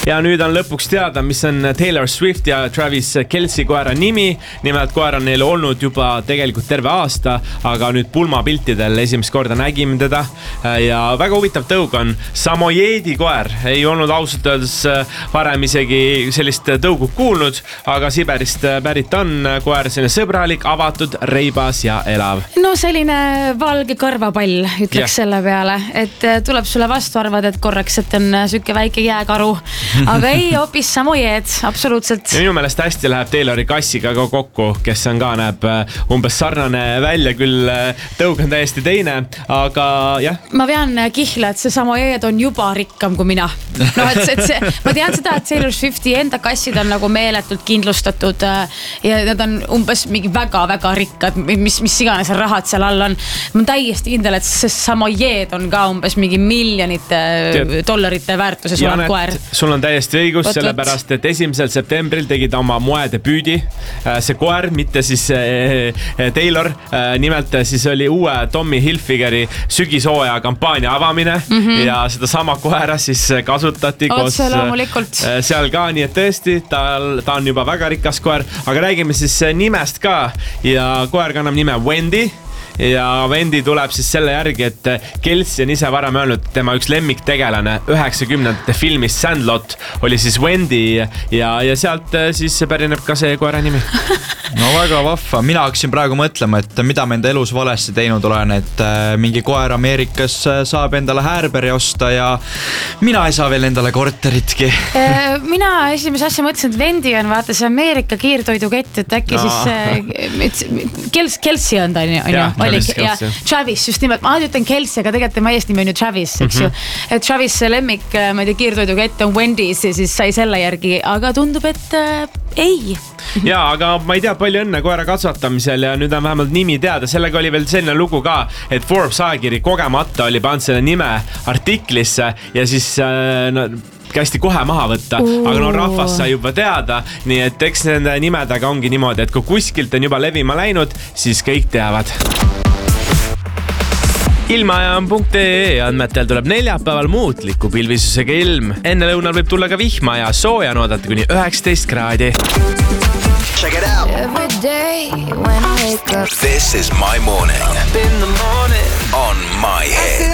Ja nüüd on lõpuks teada, mis on Taylor Swift ja Travis Kelce koera nimi. Nimelt koer on neil olnud juba tegelikult terve aasta, aga nüüd pulmapiltidel esimest korda nägime teda. Ja väga huvitav tõug on Samoyeedi koer. Ei olnud ausalt öeldes varem isegi sellist tõugu kuulnud, aga Siberist pärit on koer, selline sõbralik, avatud, reibas ja elav. No selline valge karvapall, ütleks selle peale, et tuleb sulle vastu arvad, et korraks, et on sükke väike jääkaru, aga ei, hoopis Samoyeed, absoluutselt. Ja minu meelest hästi läheb Taylori kassiga ka kokku, kes on ka näeb umbes sarnane välja, küll tõug on täiesti teine, aga jah. Ma vean kihla, et see Samoyeed on juba rikkam kui mina. No, ma tean seda, et Taylor Swifti enda kassid on nagu meeletult kindlustatud ja nad on umbes mingi väga-väga rikkad, mis iganes rahad seal all on. Ma täiesti kindel, et see Samoyeed on ka umbes mingi miljonite dollarite väärtuses olev koer. Sul on täiesti õigus, sellepärast, et 1. septembril tegid oma moedebüüdi. See koer, mitte siis Taylor, nimelt siis oli uue Tommy Hilfigeri sügishooaja kampaania avamine ja seda sama koera siis kasutati koos seal ka, nii et tõesti, ta on juba väga rikas koer, aga räägime siis nimest ka ja koer kannab nime Wendy. Ja Wendy tuleb siis selle järgi, et Kelce on ise varem öelnud, tema üks lemmiktegelane 90ndate filmis Sandlot oli siis Wendy ja sealt siis pärineb ka see koera nimi. No väga vahva, mina hakkasin praegu mõtlema, et mida ma enda elus valesti teinud olen, et mingi koer Ameerikas saab endale Härberi osta ja mina ei saa veel endale korteritki. Mina esimese asja mõtlesin, et Wendy on vaata see Ameerika kiirtoidukett, et äkki siis Kelce on ta on ja Travis, just nimelt, ma ütlen Kelce, aga tegelikult tema eesnimi on ju Travis, eks ju. Et Travis lemmik, ma ei tea, kiirtoidukett on Wendy's ja siis sai selle järgi, aga tundub, et ei. Ja, aga ma ei tea, palju õnne koera kasvatamisel ja nüüd on vähemalt nimi teada. Sellega oli veel selline lugu ka, et Forbes ajakiri kogemata oli pannud selle nime artiklisse ja siis kästi kohe maha võtta, aga no rahvas sai juba teada, nii et eks nende nimedega ongi niimoodi, et kui kuskilt on juba levima läinud, siis kõik teavad. Ilmaajam.ee andmetel tuleb neljapäeval muutliku pilvisusega ilm. Enne lõunal võib tulla ka vihma ja sooja on oodata kuni 19 kraadi. Check it out. Every day when I wake up. This is my morning. Up in the morning. On my head.